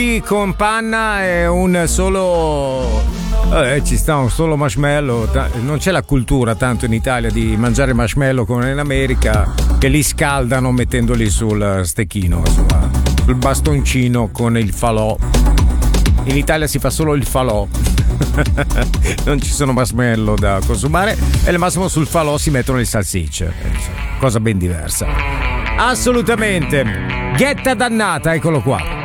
con panna e un solo ci sta un solo marshmallow. Non c'è la cultura tanto in Italia di mangiare marshmallow come in America, che li scaldano mettendoli sul stecchino, insomma, sul bastoncino con il falò. In Italia si fa solo il falò. Non ci sono marshmallow da consumare e al massimo sul falò si mettono le salsicce, cosa ben diversa. Assolutamente. Ghetta dannata, eccolo qua.